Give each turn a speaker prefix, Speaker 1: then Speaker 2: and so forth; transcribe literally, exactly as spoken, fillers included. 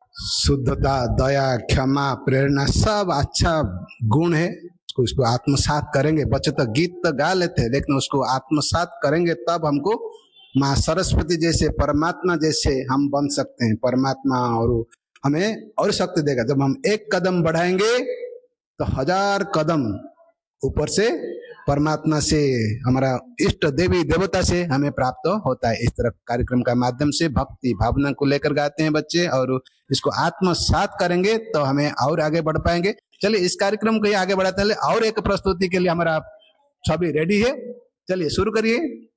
Speaker 1: शुद्धता, दया, क्षमा, प्रेरणा सब अच्छा गुण है। उसको इसको आत्मसात करेंगे। बच्चे तो गीत तो गा लेते हैं, लेकिन उसको आत्मसात करेंगे तब हमको माँ सरस्वती जैसे, परमात्मा जैसे हम बन सकते हैं। परमात्मा और हमें और शक्ति देगा। जब हम एक कदम बढ़ाएंगे तो हजार कदम ऊपर से परमात्मा से, हमारा इष्ट देवी देवता से हमें प्राप्त होता है। इस तरह कार्यक्रम का माध्यम से भक्ति भावना को लेकर गाते हैं बच्चे, और इसको आत्मसात करेंगे तो हमें और आगे बढ़ पाएंगे। चलिए इस कार्यक्रम को आगे बढ़ाते हैं। और एक प्रस्तुति के लिए हमारा सभी रेडी है, चलिए शुरू करिए।